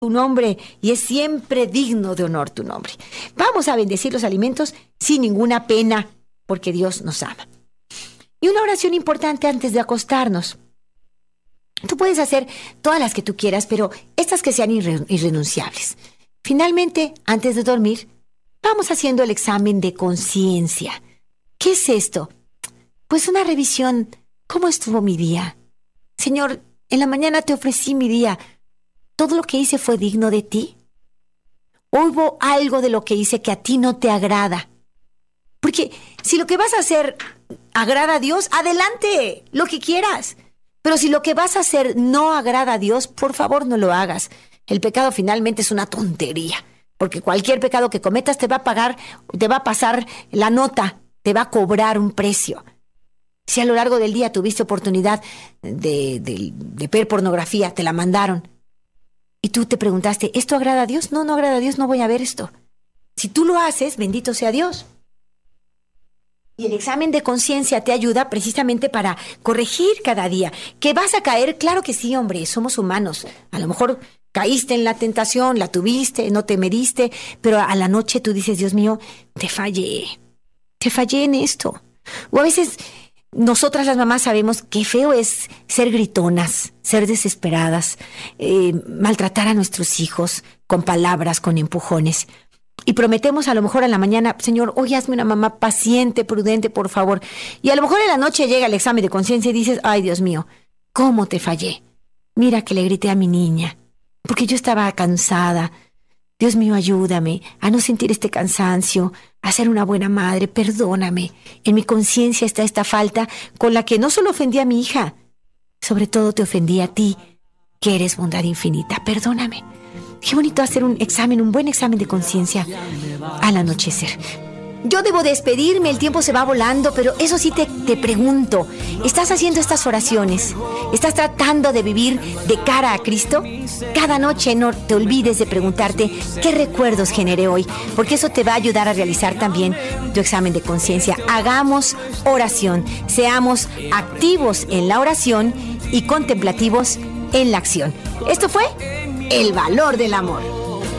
tu nombre y es siempre digno de honor tu nombre. Vamos a bendecir los alimentos sin ninguna pena, porque Dios nos ama. Y una oración importante antes de acostarnos. Tú puedes hacer todas las que tú quieras, pero estas que sean irrenunciables. Finalmente, antes de dormir, vamos haciendo el examen de conciencia. ¿Qué es esto? Pues una revisión. ¿Cómo estuvo mi día? Señor, en la mañana te ofrecí mi día. ¿Todo lo que hice fue digno de ti? ¿O hubo algo de lo que hice que a ti no te agrada? Porque si lo que vas a hacer agrada a Dios, adelante, lo que quieras. Pero si lo que vas a hacer no agrada a Dios, por favor no lo hagas. El pecado finalmente es una tontería, porque cualquier pecado que cometas te va a pagar, te va a pasar la nota, te va a cobrar un precio. Si a lo largo del día tuviste oportunidad de ver pornografía, te la mandaron, y tú te preguntaste, ¿esto agrada a Dios? No, no agrada a Dios, no voy a ver esto. Si tú lo haces, bendito sea Dios. Y el examen de conciencia te ayuda precisamente para corregir cada día. ¿Que vas a caer? Claro que sí, hombre, somos humanos. A lo mejor caíste en la tentación, la tuviste, no te mediste, pero a la noche tú dices, Dios mío, te fallé en esto. O a veces nosotras las mamás sabemos qué feo es ser gritonas, ser desesperadas, maltratar a nuestros hijos con palabras, con empujones. Y prometemos a lo mejor a la mañana, Señor, hoy hazme una mamá paciente, prudente, por favor. Y a lo mejor en la noche llega el examen de conciencia y dices, ay, Dios mío, ¿cómo te fallé? Mira que le grité a mi niña, porque yo estaba cansada. Dios mío, ayúdame a no sentir este cansancio, a ser una buena madre, perdóname. En mi conciencia está esta falta con la que no solo ofendí a mi hija, sobre todo te ofendí a ti, que eres bondad infinita. Perdóname. Qué bonito hacer un buen examen de conciencia al anochecer. Yo debo despedirme, el tiempo se va volando, pero eso sí te pregunto, ¿estás haciendo estas oraciones? ¿Estás tratando de vivir de cara a Cristo? Cada noche no te olvides de preguntarte qué recuerdos generé hoy, porque eso te va a ayudar a realizar también tu examen de conciencia. Hagamos oración, seamos activos en la oración y contemplativos en la acción. Esto fue El Valor del Amor.